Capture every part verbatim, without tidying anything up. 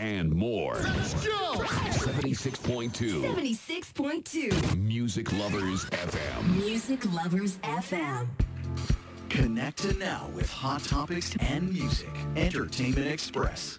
and more. Let's go! seventy-six point two seventy-six point two Music Lovers エフエム. Music Lovers エフエム. Connect to now with hot topics and music. Entertainment Express.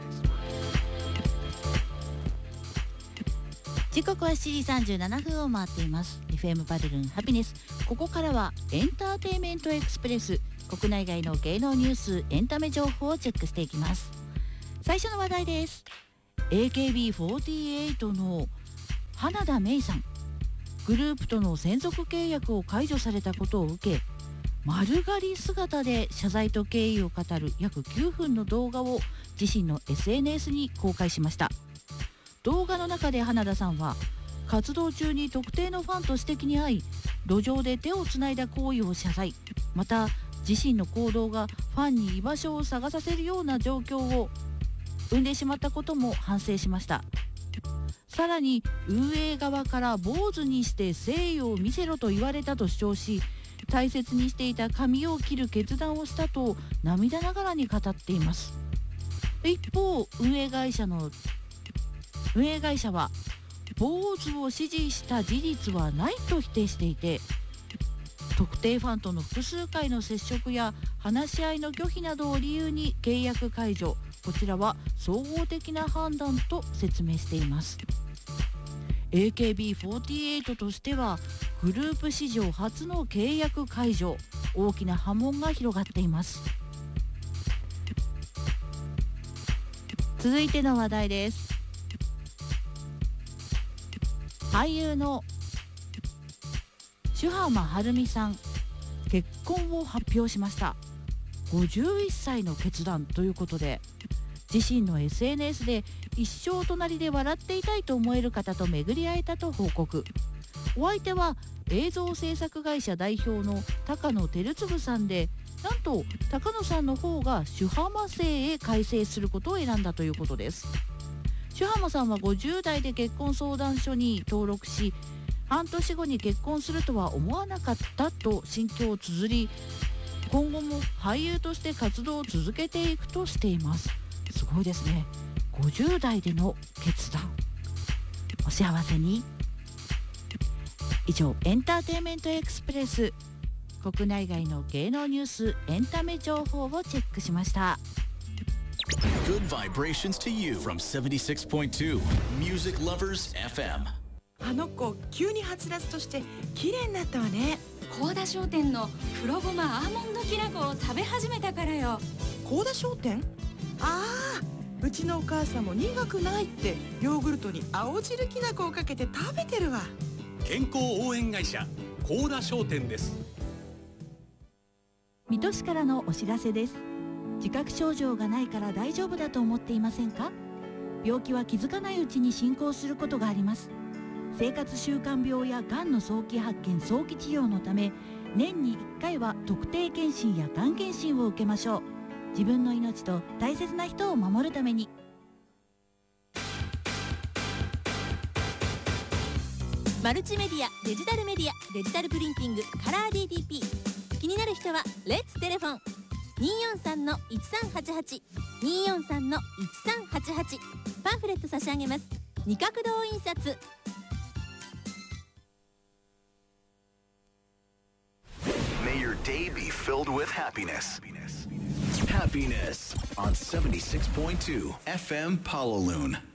時刻はしちじさんじゅうななふんを回っています。 エフエム パルルンハピネス。ここからはエンターテイメントエクスプレス、国内外の芸能ニュース、エンタメ情報をチェックしていきます。最初の話題です。 エーケービーフォーティーエイト の花田芽衣さん、グループとの専属契約を解除されたことを受け、丸刈り姿で謝罪と経緯を語る約きゅうふんの動画を自身の エスエヌエス に公開しました。動画の中で花田さんは、活動中に特定のファンと指摘に遭い、路上で手をつないだ行為を謝罪、また自身の行動がファンに居場所を探させるような状況を生んでしまったことも反省しました。さらに運営側から坊主にして誠意を見せろと言われたと主張し、大切にしていた髪を切る決断をしたと涙ながらに語っています。一方、運営会社の運営会社は坊主を指示した事実はないと否定していて、特定ファンとの複数回の接触や話し合いの拒否などを理由に契約解除、こちらは総合的な判断と説明しています。 エーケービーフォーティーエイト としてはグループ史上初の契約解除、大きな波紋が広がっています。続いての話題です。俳優の朱浜晴美さん、結婚を発表しました。ごじゅういっさいの決断ということで、自身の エスエヌエス で一生隣で笑っていたいと思える方と巡り会えたと報告。お相手は映像制作会社代表の高野照次さんで、なんと高野さんの方が朱浜姓へ改姓することを選んだということです。朱浜さんはごじゅうだいで結婚相談所に登録し、半年後に結婚するとは思わなかったと心境を綴り、今後も俳優として活動を続けていくとしています。すごいですね。ごじゅうだいでの決断、お幸せに。以上、エンターテイメントエクスプレス、国内外の芸能ニュース、エンタメ情報をチェックしました。 Good vibrations to you from セブンティシックスポイントツー Music Lovers エフエム。 あの子急にはつらつとして綺麗になったわね。 幸田商店の黒ごまアーモンドきな粉を食べ始めたからよ。 幸田商店？ああ、うちのお母さんも苦くないってヨーグルトに青汁きな粉をかけて食べてるわ。 健康応援会社幸田商店です。 水戸市からのお知らせです。自覚症状がないから大丈夫だと思っていませんか？病気は気づかないうちに進行することがあります。生活習慣病やがんの早期発見、早期治療のため、年にいっかいは特定健診やがん検診を受けましょう。自分の命と大切な人を守るために。 マルチメディア、デジタルメディア、デジタルプリンティング、カラー ディーティーピー。 気になる人はレッツテレフォン にーよんさんのいちさんはちはち にーよんさんのいちさんはちはち。 パンフレット差し上げます。二角堂印刷。 May your day be filled with happiness. Happiness on セブンティシックスポイントツー エフエムPalaloon.